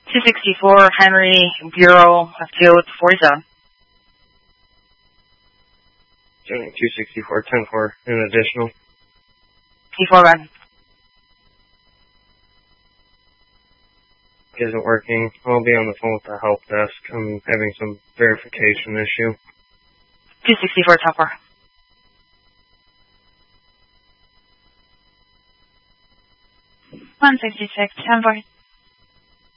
264 Henry Bureau of Field 47. 264, 10-4, an additional. T4 red. Isn't working. I'll be on the phone with the help desk. I'm having some verification issue. 264 10-4. $166, 10-4.